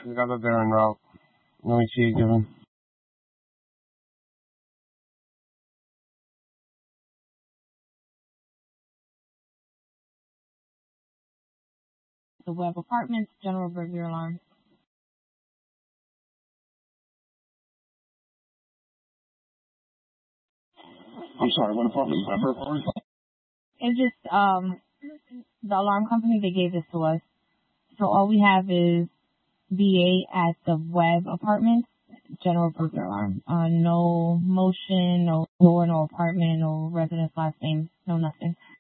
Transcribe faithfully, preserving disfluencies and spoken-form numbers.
We got that there en route. Let me see it given. The Webb Apartments, general burglary alarm. I'm sorry, what apartment is that for apartment? It's just um the alarm company, they gave this to us. So all we have is B A at the Webb Apartments, general burglary alarm. Uh, no motion, no door, no apartment, no residence last name, no nothing.